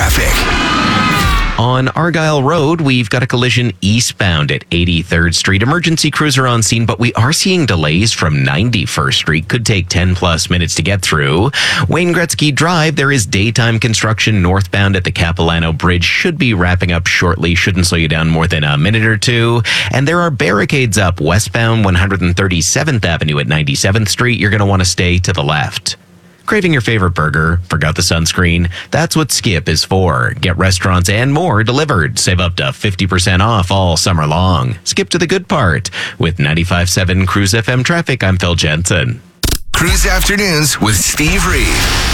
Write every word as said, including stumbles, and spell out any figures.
traffic. On Argyle Road, we've got a collision eastbound at eighty-third Street. Emergency crews are on scene, but we are seeing delays from ninety-first Street. Could take ten plus minutes to get through. Wayne Gretzky Drive, there is daytime construction northbound at the Capilano Bridge. Should be wrapping up shortly. Shouldn't slow you down more than a minute or two. And there are barricades up westbound one hundred thirty-seventh Avenue at ninety-seventh Street. You're going to want to stay to the left. Craving your favorite burger? Forgot the sunscreen? That's what Skip is for. Get restaurants and more delivered. Save up to fifty percent off all summer long. Skip to the good part. With ninety-five point seven Cruise F M traffic, I'm Phil Jensen. Cruise Afternoons with Steve Reed.